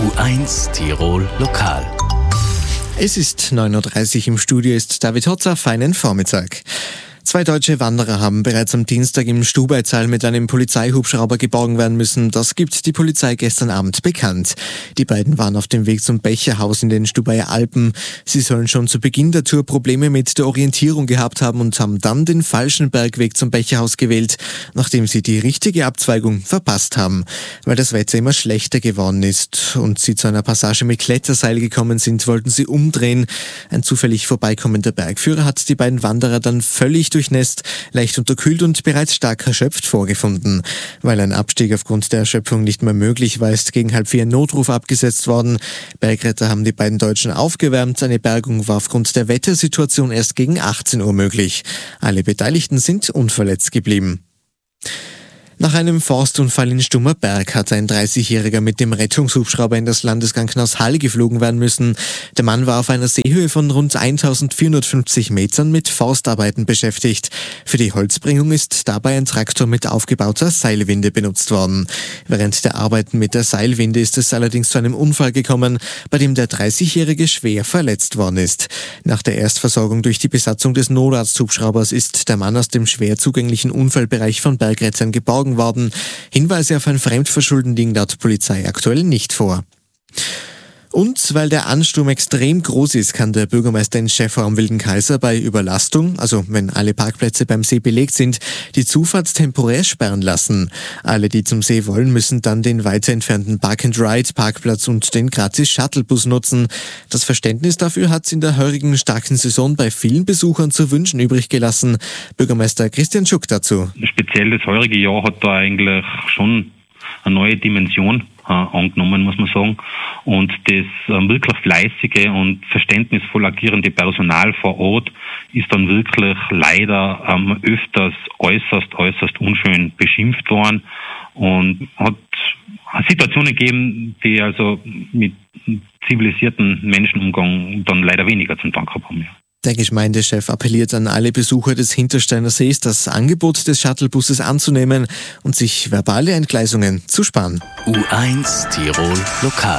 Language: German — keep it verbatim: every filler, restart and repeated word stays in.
U eins Tirol Lokal. Es ist neun Uhr dreißig, im Studio ist David Hotzer. Feinen Vormittag. Zwei deutsche Wanderer haben bereits am Dienstag im Stubaital mit einem Polizeihubschrauber geborgen werden müssen. Das gibt die Polizei gestern Abend bekannt. Die beiden waren auf dem Weg zum Becherhaus in den Stubaier Alpen. Sie sollen schon zu Beginn der Tour Probleme mit der Orientierung gehabt haben und haben dann den falschen Bergweg zum Becherhaus gewählt, nachdem sie die richtige Abzweigung verpasst haben. Weil das Wetter immer schlechter geworden ist und sie zu einer Passage mit Kletterseil gekommen sind, wollten sie umdrehen. Ein zufällig vorbeikommender Bergführer hat die beiden Wanderer dann völlig durchnässt, leicht unterkühlt und bereits stark erschöpft vorgefunden. Weil ein Abstieg aufgrund der Erschöpfung nicht mehr möglich war, ist gegen halb vier ein Notruf abgesetzt worden. Bergretter haben die beiden Deutschen aufgewärmt. Eine Bergung war aufgrund der Wettersituation erst gegen achtzehn Uhr möglich. Alle Beteiligten sind unverletzt geblieben. Nach einem Forstunfall in Stummerberg hat ein dreißigjähriger mit dem Rettungshubschrauber in das Landeskrankenhaus Hall geflogen werden müssen. Der Mann war auf einer Seehöhe von rund eintausendvierhundertfünfzig Metern mit Forstarbeiten beschäftigt. Für die Holzbringung ist dabei ein Traktor mit aufgebauter Seilwinde benutzt worden. Während der Arbeiten mit der Seilwinde ist es allerdings zu einem Unfall gekommen, bei dem der dreißigjährige schwer verletzt worden ist. Nach der Erstversorgung durch die Besatzung des Notarzthubschraubers ist der Mann aus dem schwer zugänglichen Unfallbereich von Bergrettern geborgen worden. Hinweise auf ein Fremdverschulden liegen laut Polizei aktuell nicht vor. Und weil der Ansturm extrem groß ist, kann der Bürgermeister in Schäffer am Wilden Kaiser bei Überlastung, also wenn alle Parkplätze beim See belegt sind, die Zufahrt temporär sperren lassen. Alle, die zum See wollen, müssen dann den weiter entfernten Park-and-Ride-Parkplatz und den Gratis-Shuttlebus nutzen. Das Verständnis dafür hat in der heurigen starken Saison bei vielen Besuchern zu wünschen übrig gelassen. Bürgermeister Christian Schuck dazu. Speziell das heurige Jahr hat da eigentlich schon eine neue Dimension äh, angenommen, muss man sagen. Und das ähm, wirklich fleißige und verständnisvoll agierende Personal vor Ort ist dann wirklich leider ähm, öfters äußerst, äußerst unschön beschimpft worden und hat Situationen gegeben, die also mit zivilisierten Menschenumgang dann leider weniger zum Dank haben. Ja. Der Gemeindechef appelliert an alle Besucher des Hintersteiner Sees, das Angebot des Shuttlebusses anzunehmen und sich verbale Entgleisungen zu sparen. U eins Tirol Lokal.